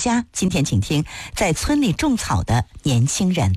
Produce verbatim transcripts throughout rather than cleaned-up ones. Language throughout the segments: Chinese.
家。今天请听在村里种草的年轻人。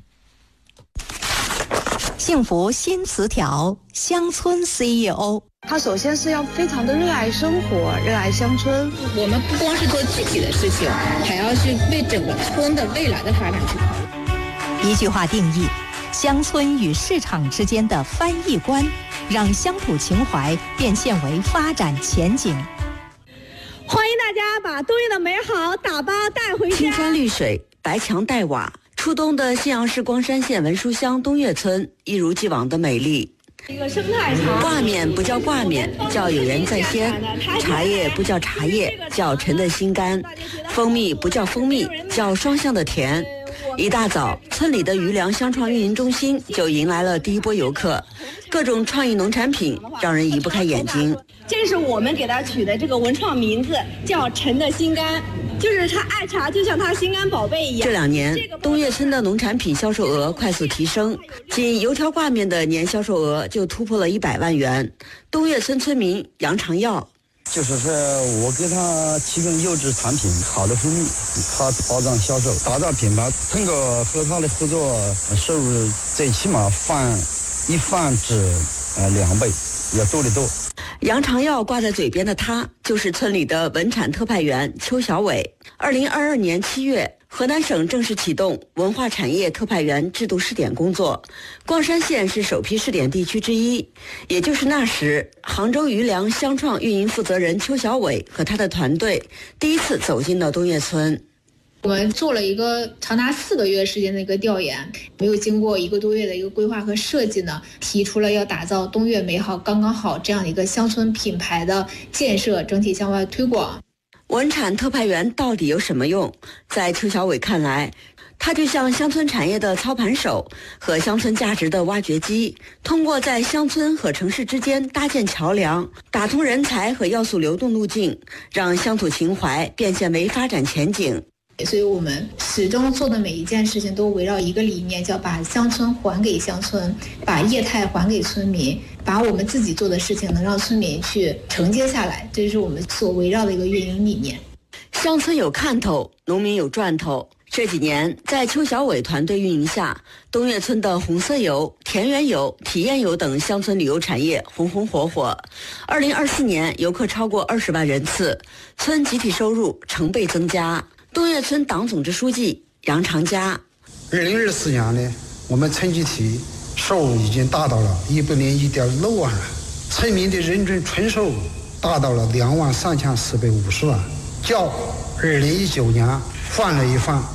幸福新词条，乡村 C E O。 他首先是要非常的热爱生活，热爱乡村。 我们不光是做具体的事情，还要是为整个村的未来的发展去考虑。 一句话定义：乡村与市场之间的翻译官，让乡土情怀变现为发展前景。 欢迎大家把冬夜的美好打包带回家。 青山绿水，白墙带瓦，初冬的信阳市光山县文书乡东岳村一如既往的美丽。 一个生态茶， 挂面不叫挂面，叫有缘在先；茶叶不叫茶叶，叫陈的心甘；蜂蜜不叫蜂蜜，叫双向的甜。一大早，村里的余粮乡创运营中心就迎来了第一波游客，各种创意农产品让人移不开眼睛。 这是我们给他取的这个文创名字，叫陈的心甘，就是他爱茶就像他心肝宝贝一样。 这两年，东岳村的农产品销售额快速提升，仅油条挂面的年销售额就突破了一百万元。东岳村村民杨长耀。 就是说我给他提供优质产品，好的蜂蜜，他保障销售，打造品牌。通过和他的合作，收入最起码翻一翻至呃两倍，要多得多。 杨长耀挂在嘴边的他，就是村里的文产特派员邱小伟。二零二二年七月，河南省正式启动文化产业特派员制度试点工作，光山县是首批试点地区之一。也就是那时，杭州余粮乡创运营负责人邱小伟和他的团队第一次走进了东岳村。 我们做了一个长达四个月时间的一个调研，没有经过一个多月的一个规划和设计呢，提出了要打造东岳美好刚刚好这样的一个乡村品牌的建设，整体向外推广。 文产特派员到底有什么用？在邱小伟看来，他就像乡村产业的操盘手和乡村价值的挖掘机，通过在乡村和城市之间搭建桥梁，打通人才和要素流动路径，让乡土情怀变现为发展前景。 所以我们始终做的每一件事情都围绕一个理念，叫把乡村还给乡村，把业态还给村民，把我们自己做的事情能让村民去承接下来，这是我们所围绕的一个运营理念。 乡村有看头，农民有赚头。这几年，在邱小伟团队运营下，东岳村的红色游、田园游、体验游等乡村旅游产业红红火火。二零二四年，游客超过二十万人次，村集体收入成倍增加。东岳村党总支书记杨长佳。 二零二四年呢，我们村集体收入已经达到了一百零一点六万了，村民的人均纯收入达到了两万三千四百五十万，较二零一九年翻了一番。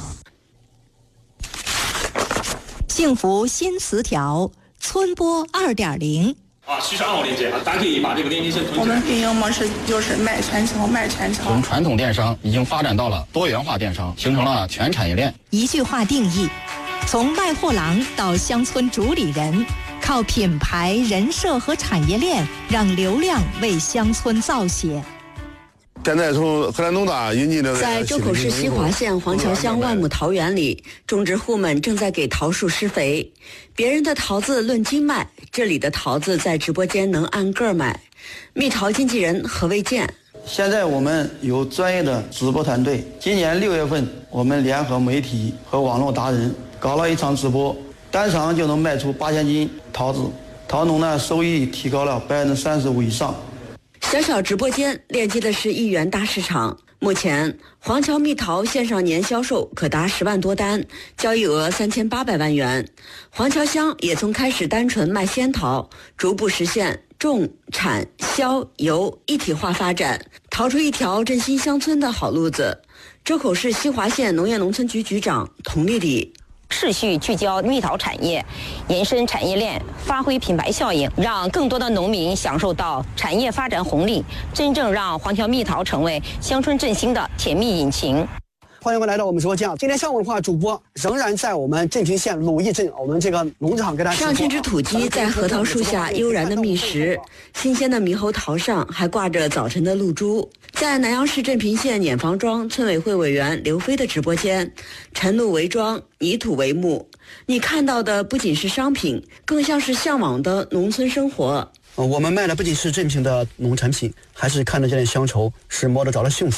幸福新词条，村播二点零。 啊，七十二号链接啊，大家可以把这个链接先存起来。 我们运营模式就是卖全程，卖全程。 从传统电商已经发展到了多元化电商，形成了全产业链。 一句话定义：从卖货郎到乡村主理人，靠品牌、人设和产业链，让流量为乡村造血。 现在从河南农大引进的， 在周口市西华县黄桥乡万亩桃园里，种植户们正在给桃树施肥。别人的桃子论斤卖，这里的桃子在直播间能按个卖。蜜桃经纪人何卫健。 现在我们有专业的直播团队，今年六月份，我们联合媒体和网络达人搞了一场直播，单场就能卖出八千斤桃子，桃农呢收益提高了百分之三十五以上。 小小直播间链接的是一元大市场，目前黄桥蜜桃线上年销售可达十万多单，交易额三千八百万元。黄桥乡也从开始单纯卖仙桃，逐步实现种、产、销、游一体化发展，逃出一条振兴乡村的好路子。周口市西华县农业农村局局长童丽丽。 持续聚焦蜜桃产业，延伸产业链，发挥品牌效应，让更多的农民享受到产业发展红利，真正让黄桥蜜桃成为乡村振兴的甜蜜引擎。 欢迎回来到我们直播间。今天上午的话，主播仍然在我们镇平县鲁义镇我们这个农场给大家。 上千只土鸡在核桃树下悠然的觅食，新鲜的猕猴桃上还挂着早晨的露珠。在南阳市镇平县碾房庄村委会委员刘飞的直播间，晨露为庄，泥土为幕。你看到的不仅是商品，更像是向往的农村生活。 我们卖的不仅是镇平的农产品，还是看得见乡愁，是摸得着的幸福。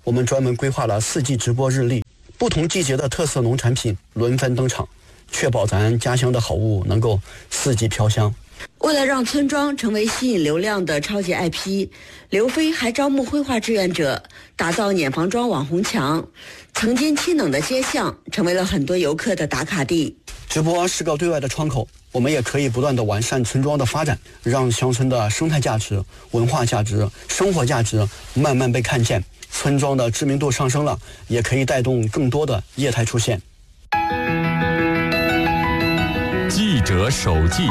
我们专门规划了四季直播日历，不同季节的特色农产品轮番登场，确保咱家乡的好物能够四季飘香。 为了让村庄成为吸引流量的超级 I P， 刘飞还招募绘画志愿者，打造碾房庄网红墙。曾经清冷的街巷成为了很多游客的打卡地。 直播是个对外的窗口，我们也可以不断的完善村庄的发展，让乡村的生态价值、文化价值、生活价值慢慢被看见。村庄的知名度上升了，也可以带动更多的业态出现。 记者手记。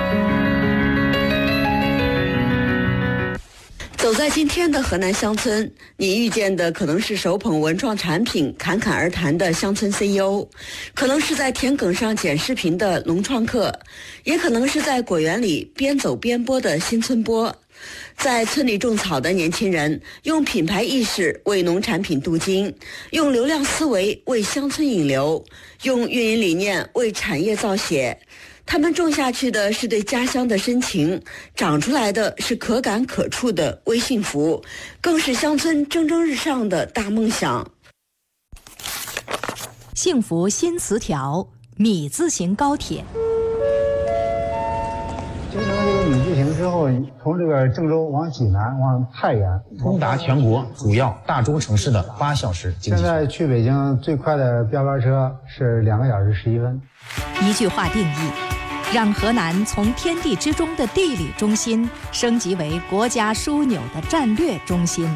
走在今天的河南乡村，你遇见的可能是手捧文创产品侃侃而谈的乡村 C E O， 可能是在田埂上剪视频的农创客，也可能是在果园里边走边播的新村播。在村里种草的年轻人，用品牌意识为农产品镀金，用流量思维为乡村引流，用运营理念为产业造血。他们种下去的是对家乡的深情，长出来的是可感可触的微幸福，更是乡村蒸蒸日上的大梦想。 幸福新词条，米字形高铁。 形成这个米字形之后，从这个郑州往济南往太原， 通达全国主要大中城市的八小时经济。 现在去北京最快的标班车是两个小时十一分。 一句话定义，让河南从天地之中的地理中心升级为国家枢纽的战略中心。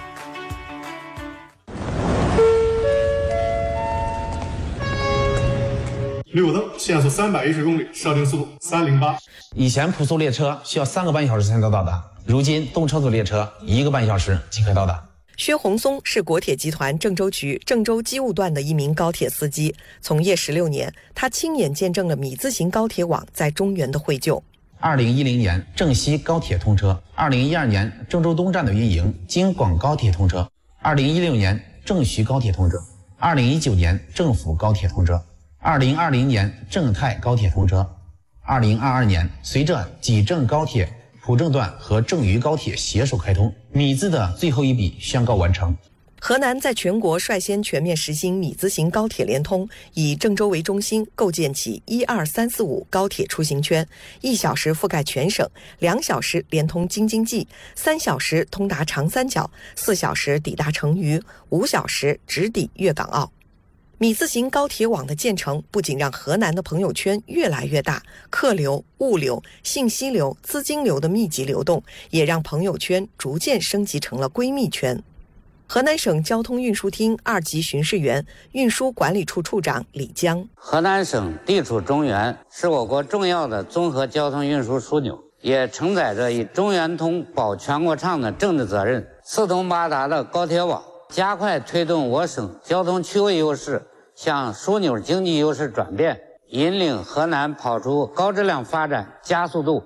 绿灯，限速三百一十公里，设定速度三零八。 以前普速列车需要三个半小时才能到达，如今动车组列车一个半小时即可到达。 薛洪松是国铁集团郑州局郑州机务段的一名高铁司机，从业十六年，他亲眼见证了米字形高铁网在中原的绘就。 二零一零年郑西高铁通车，二零一二年郑州东站的运营京广高铁通车，二零一六年郑徐高铁通车，二零一九年郑府高铁通车，二零二零年郑泰高铁通车，二零二二年随着济郑高铁普郑段和郑渝高铁携手开通，米字的最后一笔宣告完成。 河南在全国率先全面实行米字形高铁联通，以郑州为中心构建起一二三四五高铁出行圈，一小时覆盖全省，两小时连通京津冀，三小时通达长三角，四小时抵达成渝，五小时直抵粤港澳。米字形高铁网的建成，不仅让河南的朋友圈越来越大，客流、物流、信息流、资金流的密集流动，也让朋友圈逐渐升级成了闺蜜圈。河南省交通运输厅二级巡视员、运输管理处处长李江： 河南省地处中原，是我国重要的综合交通运输枢纽，也承载着以中原通保全国畅的政治责任。四通八达的高铁网，加快推动我省交通区位优势向枢纽经济优势转变，引领河南跑出高质量发展加速度。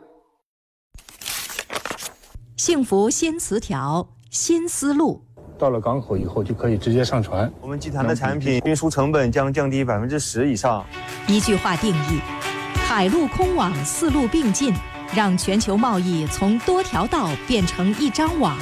幸福新词条，新思路。 到了港口以后就可以直接上船， 我们集团的产品运输成本将降低百分之十以上。 一句话定义，海陆空网四路并进，让全球贸易从多条道变成一张网。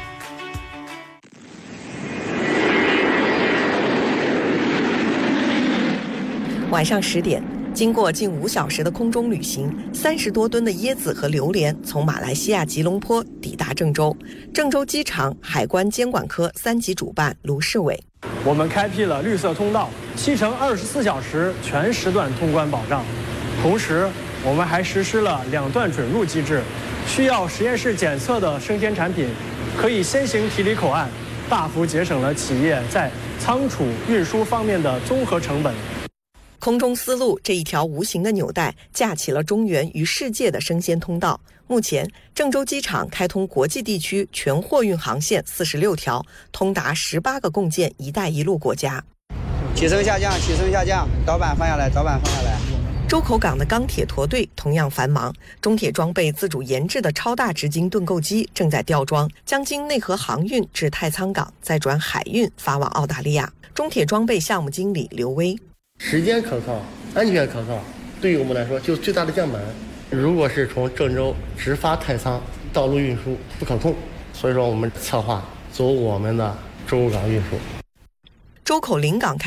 晚上十点，经过近五小时的空中旅行，三十多吨的椰子和榴莲从马来西亚吉隆坡抵达郑州。郑州机场海关监管科三级主办卢世伟： 我们开辟了绿色通道，七乘二十四小时全时段通关保障。同时，我们还实施了两段准入机制，需要实验室检测的生鲜产品可以先行提离口岸，大幅节省了企业在仓储运输方面的综合成本。 空中丝路这一条无形的纽带，架起了中原与世界的生鲜通道。目前，郑州机场开通国际地区全货运航线四十六条，通达十八个共建“一带一路”国家。 起升下降，起升下降，导板放下来，导板放下来。 周口港的钢铁驼队同样繁忙，中铁装备自主研制的超大直径盾构机正在吊装，将经内河航运至太仓港，再转海运发往澳大利亚。中铁装备项目经理刘威： 时间可靠，安全可靠，对于我们来说就是最大的降本。如果是从郑州直发太仓，道路运输不可控，所以说我们策划走我们的周港运输。 周口临港开